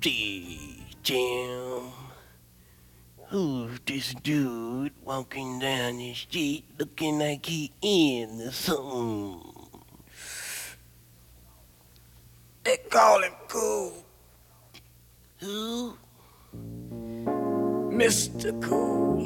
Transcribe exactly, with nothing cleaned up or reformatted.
Steve Jim. Who's this dude walking down the street looking like he in something? They call him Cool, Who? mister Cool.